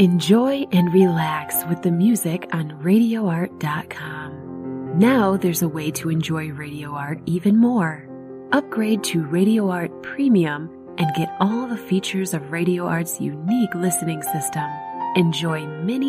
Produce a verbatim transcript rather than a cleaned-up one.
Enjoy and relax with the music on radio art dot com. Now there's a way to enjoy Radio Art even more. Upgrade to Radio Art Premium and get all the features of Radio Art's unique listening system. Enjoy many